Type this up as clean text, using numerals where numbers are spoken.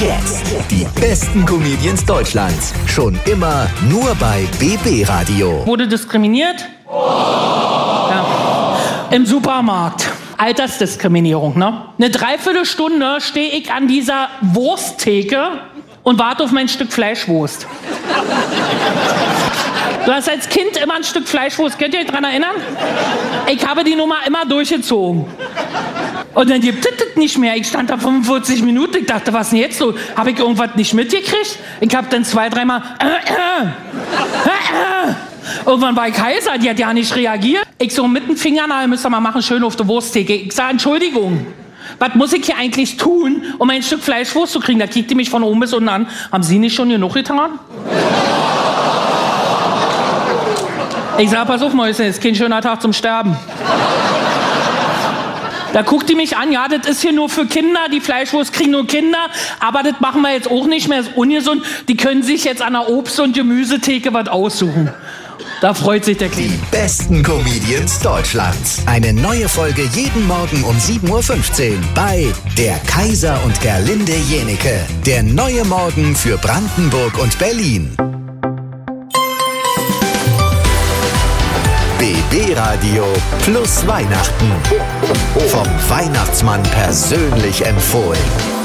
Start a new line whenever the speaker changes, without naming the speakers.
Jetzt. Die besten Comedians Deutschlands. Schon immer nur bei BB Radio.
Wurde diskriminiert? Ja. Im Supermarkt. Altersdiskriminierung, ne? Eine Dreiviertelstunde stehe ich an dieser Wursttheke und warte auf mein Stück Fleischwurst. Du hast als Kind immer ein Stück Fleischwurst, könnt ihr euch daran erinnern? Ich habe die Nummer immer durchgezogen. Und dann gibt es nicht mehr. Ich stand da 45 Minuten, ich dachte, was ist denn jetzt so? Habe ich irgendwas nicht mitgekriegt? Ich habe dann 2-3 Mal Irgendwann war ich heißer, die hat ja nicht reagiert. Ich so mit dem Fingernagel, müsst ihr mal machen, schön auf der Wursttheke. Ich sage, Entschuldigung, was muss ich hier eigentlich tun, um ein Stück Fleischwurst zu kriegen? Da kriegt die mich von oben bis unten an. Haben Sie nicht schon genug getan? Ich sag, pass auf, Mäuschen, ist kein schöner Tag zum Sterben. Da guckt die mich an, ja, das ist hier nur für Kinder, die Fleischwurst kriegen nur Kinder, aber das machen wir jetzt auch nicht mehr, das ist ungesund. Die können sich jetzt an der Obst- und Gemüsetheke was aussuchen. Da freut sich der Kleine.
Die besten Comedians Deutschlands. Eine neue Folge jeden Morgen um 7.15 Uhr bei Der Kaiser und Gerlinde Jenecke. Der neue Morgen für Brandenburg und Berlin. BB Radio plus Weihnachten. Vom Weihnachtsmann persönlich empfohlen.